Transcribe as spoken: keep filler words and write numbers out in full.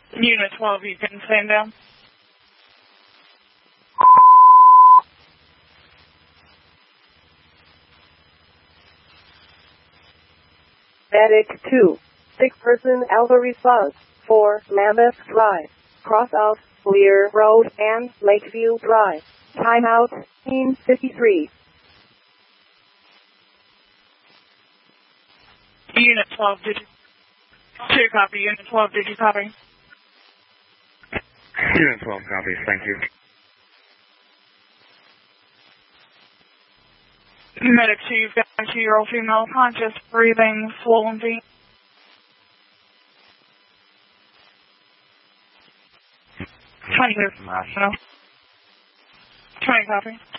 Unit twelve, you can stand down. Medic two. Six person Alpha response. four Mammoth Drive. Cross out Lear Road and Lakeview Drive. Timeout. fifteen fifty-three. Unit twelve, did you... Two copy. Unit twelve, did you copy? Unit twelve copies, thank you. Medic two, you've got a two-year-old female conscious, breathing, swollen feet. twenty, no. twenty copy.